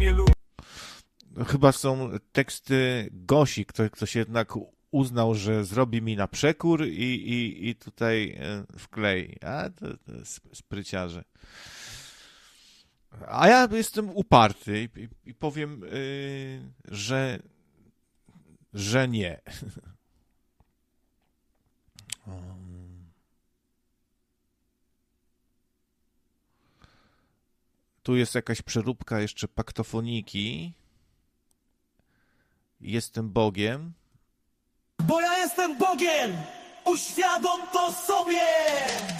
mnie lubi. Chyba są teksty Gosi, ktoś jednak uznał, że zrobi mi na przekór i tutaj wklei. A to spryciarze. A ja jestem uparty i powiem, że nie. Tu jest jakaś przeróbka jeszcze paktofoniki. Jestem Bogiem. Bo ja jestem Bogiem! Uświadom to sobie!